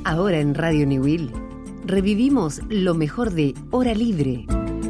Ahora en Radio New Will revivimos lo mejor de Hora Libre.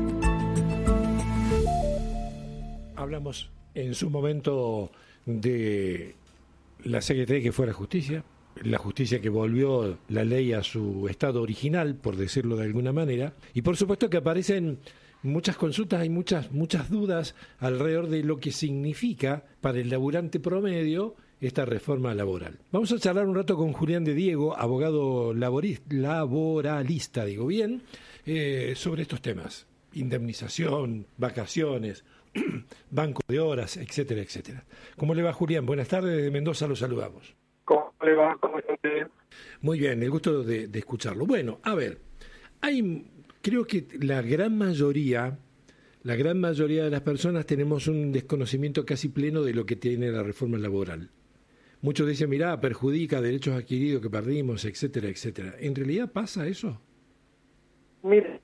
Hablamos en su momento de la Secretaría que fue la justicia que volvió la ley a su estado original, por decirlo de alguna manera, y por supuesto que aparecen muchas consultas, hay muchas dudas alrededor de lo que significa para el laburante promedio esta reforma laboral. Vamos a charlar un rato con Julián de Diego, abogado laboralista, digo bien, sobre estos temas: indemnización, vacaciones, banco de horas, etcétera, etcétera. ¿Cómo le va, Julián? Buenas tardes, desde Mendoza lo saludamos. ¿Cómo le va? ¿Cómo está usted? Muy bien, el gusto de escucharlo. Bueno, a ver, creo que la gran mayoría de las personas tenemos un desconocimiento casi pleno de lo que tiene la reforma laboral. Muchos dicen, mirá, perjudica derechos adquiridos que perdimos, etcétera, etcétera. ¿En realidad pasa eso? Mire,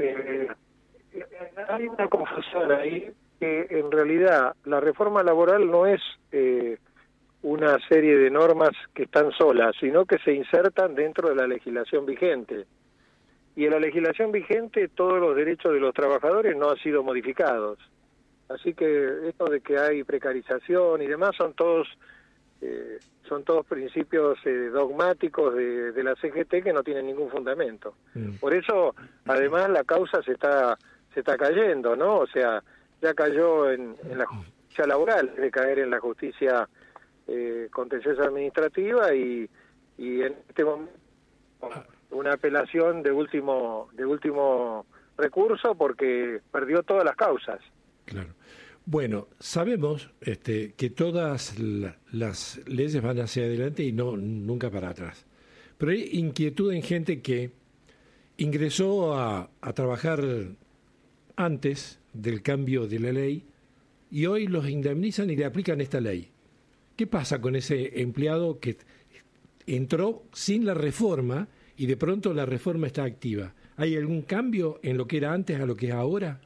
hay una confusión ahí, que en realidad la reforma laboral no es una serie de normas que están solas, sino que se insertan dentro de la legislación vigente. Y en la legislación vigente todos los derechos de los trabajadores no han sido modificados. Así que esto de que hay precarización y demás son todos principios dogmáticos de la CGT que no tienen ningún fundamento. Por eso, además, la causa se está cayendo, ¿no? O sea, ya cayó en la justicia laboral, de caer en la justicia contenciosa administrativa y en este momento una apelación de último recurso porque perdió todas las causas. Claro. Bueno, sabemos que todas las leyes van hacia adelante y nunca para atrás. Pero hay inquietud en gente que ingresó a trabajar antes del cambio de la ley y hoy los indemnizan y le aplican esta ley. ¿Qué pasa con ese empleado que entró sin la reforma y de pronto la reforma está activa? ¿Hay algún cambio en lo que era antes a lo que es ahora?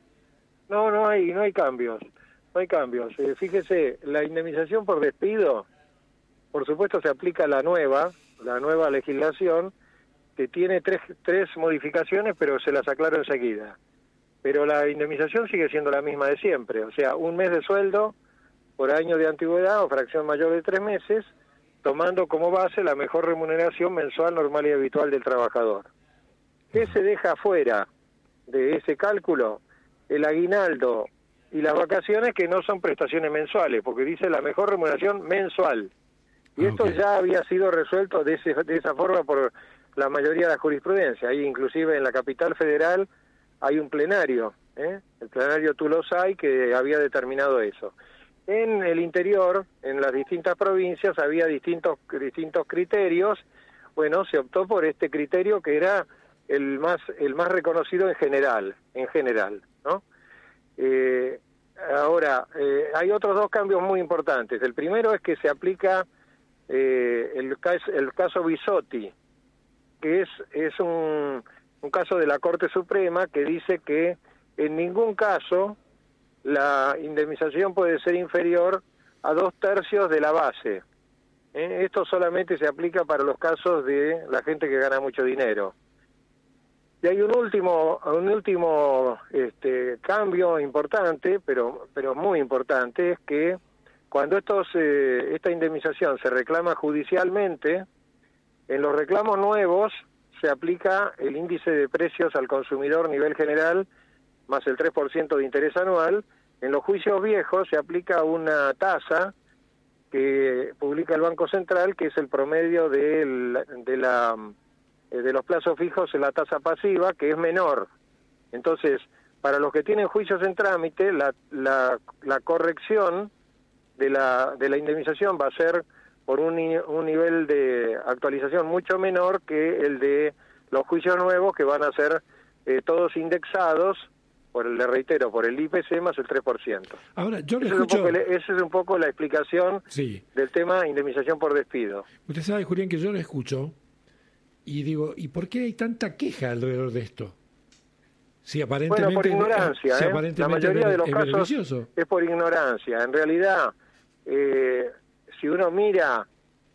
No hay cambios. No hay cambios. Fíjese, la indemnización por despido, por supuesto se aplica la nueva legislación, que tiene tres modificaciones, pero se las aclaro enseguida. Pero la indemnización sigue siendo la misma de siempre, o sea, 1 mes de sueldo por año de antigüedad o fracción mayor de 3 meses, tomando como base la mejor remuneración mensual normal y habitual del trabajador. ¿Qué se deja fuera de ese cálculo? El aguinaldo y las vacaciones, que no son prestaciones mensuales, porque dice la mejor remuneración mensual. Y esto ya había sido resuelto de esa forma por la mayoría de la jurisprudencia. Ahí inclusive en la capital federal hay un plenario, el plenario Tulosay, que había determinado eso. En el interior, en las distintas provincias, había distintos criterios. Bueno, se optó por este criterio que era el más reconocido en general, ¿no? Ahora, hay otros 2 cambios muy importantes. El primero es que se aplica el caso Bisotti, que es un caso de la Corte Suprema que dice que en ningún caso la indemnización puede ser inferior a 2/3 de la base. Esto solamente se aplica para los casos de la gente que gana mucho dinero. Y hay un último cambio importante, pero muy importante, es que cuando esta indemnización se reclama judicialmente, en los reclamos nuevos se aplica el índice de precios al consumidor nivel general más el 3% de interés anual. En los juicios viejos se aplica una tasa que publica el Banco Central, que es el promedio de los plazos fijos en la tasa pasiva, que es menor. Entonces, para los que tienen juicios en trámite, la corrección de la indemnización va a ser por un nivel de actualización mucho menor que el de los juicios nuevos, que van a ser todos indexados, le reitero, por el IPC más el 3%. Ahora, yo le escucho... Esa es un poco la explicación del tema indemnización por despido. Usted sabe, Julián, que yo lo escucho y digo, ¿y por qué hay tanta queja alrededor de esto? Si aparentemente, por ignorancia, si aparentemente la mayoría de los casos beneficioso. Es por ignorancia. En realidad, si uno mira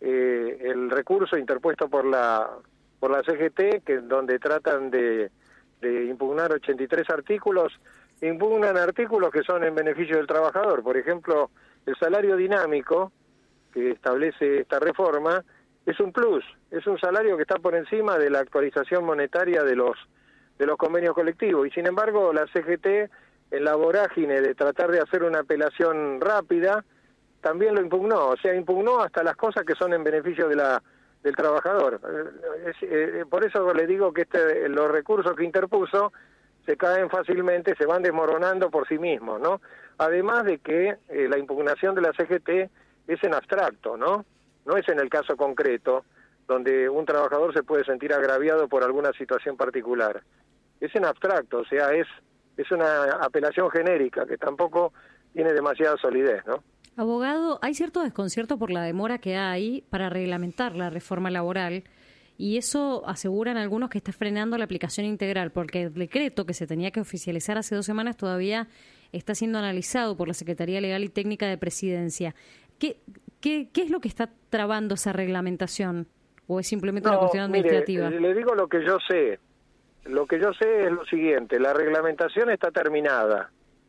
el recurso interpuesto por la CGT, que donde tratan de impugnar 83 artículos, impugnan artículos que son en beneficio del trabajador. Por ejemplo, el salario dinámico que establece esta reforma es un plus, es un salario que está por encima de la actualización monetaria de los convenios colectivos, y sin embargo la CGT, en la vorágine de tratar de hacer una apelación rápida, también lo impugnó, o sea, impugnó hasta las cosas que son en beneficio del trabajador. Por eso le digo que los recursos que interpuso se caen fácilmente, se van desmoronando por sí mismos, ¿no? Además de que la impugnación de la CGT es en abstracto, ¿no? No es en el caso concreto, donde un trabajador se puede sentir agraviado por alguna situación particular. Es en abstracto, o sea, es una apelación genérica que tampoco tiene demasiada solidez, ¿no? Abogado, hay cierto desconcierto por la demora que hay para reglamentar la reforma laboral, y eso aseguran algunos que está frenando la aplicación integral, porque el decreto que se tenía que oficializar hace 2 semanas todavía está siendo analizado por la Secretaría Legal y Técnica de Presidencia. ¿Qué es lo que está trabando esa reglamentación? ¿O es simplemente una cuestión administrativa? Mire, le digo lo que yo sé. Lo que yo sé es lo siguiente: la reglamentación está terminada,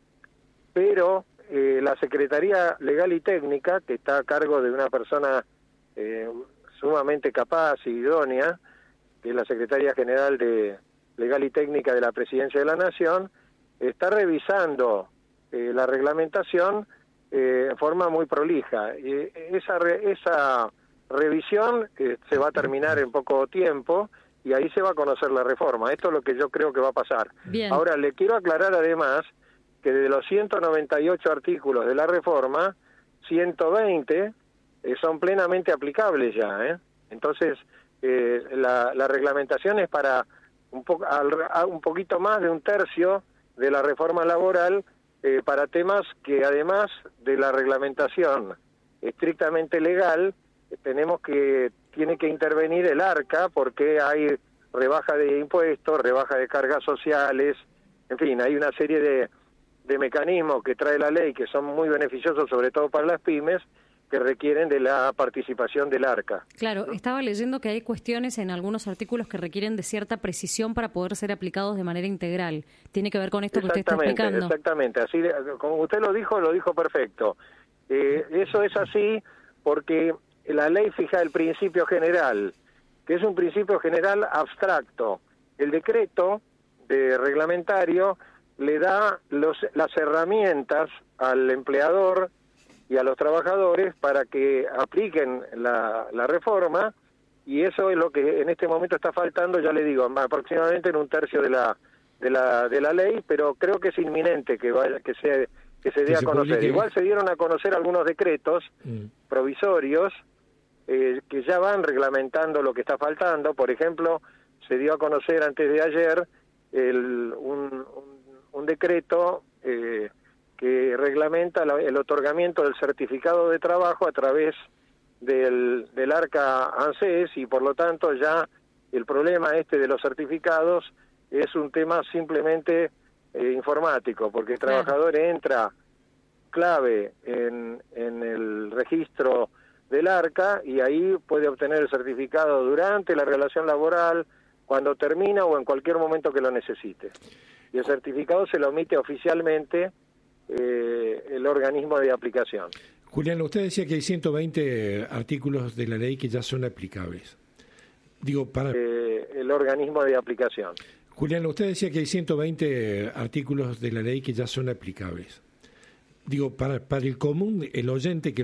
pero la Secretaría Legal y Técnica, que está a cargo de una persona sumamente capaz y idónea, que es la Secretaria General de Legal y Técnica de la Presidencia de la Nación, está revisando la reglamentación en forma muy prolija. Y esa revisión se va a terminar en poco tiempo, y ahí se va a conocer la reforma. Esto es lo que yo creo que va a pasar. Bien. Ahora, le quiero aclarar además que de los 198 artículos de la reforma, 120 son plenamente aplicables ya, ¿eh? Entonces, la reglamentación es para un poquito más de un tercio de la reforma laboral, para temas que, además de la reglamentación estrictamente legal, tiene que intervenir el ARCA, porque hay rebaja de impuestos, rebaja de cargas sociales, en fin, hay una serie de mecanismos que trae la ley que son muy beneficiosos, sobre todo para las pymes, que requieren de la participación del ARCA. Claro, estaba leyendo que hay cuestiones en algunos artículos que requieren de cierta precisión para poder ser aplicados de manera integral. ¿Tiene que ver con esto que usted está explicando? Exactamente, así como usted lo dijo perfecto. Eso es así porque la ley fija el principio general, que es un principio general abstracto. El decreto reglamentario le da las herramientas al empleador y a los trabajadores para que apliquen la reforma, y eso es lo que en este momento está faltando, ya le digo, aproximadamente en un tercio de la ley, pero creo que es inminente que se dé a conocer. Igual se dieron a conocer algunos decretos provisorios que ya van reglamentando lo que está faltando. Por ejemplo, se dio a conocer antes de ayer un decreto que reglamenta el otorgamiento del certificado de trabajo a través del ARCA ANSES, y por lo tanto ya el problema de los certificados es un tema simplemente informático, porque el trabajador entra clave en el registro del ARCA y ahí puede obtener el certificado durante la relación laboral, cuando termina o en cualquier momento que lo necesite. Y el certificado se lo emite oficialmente el organismo de aplicación. Julián, usted decía que hay 120 artículos de la ley que ya son aplicables. Digo, el organismo de aplicación. Julián, usted decía que hay 120 artículos de la ley que ya son aplicables. Digo, para el común, el oyente que